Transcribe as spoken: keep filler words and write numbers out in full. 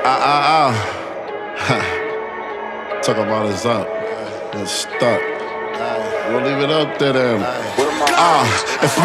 Ah, ah, ah. Talk about it's up. It's stuck. We'll leave it up there then. Ah, if